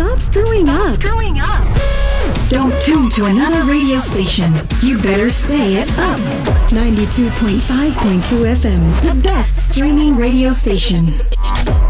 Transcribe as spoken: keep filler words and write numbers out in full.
Stop screwing up. Screwing up. Don't tune to another radio station. You better stay at Up. ninety-two point five point two F M, the best streaming radio station.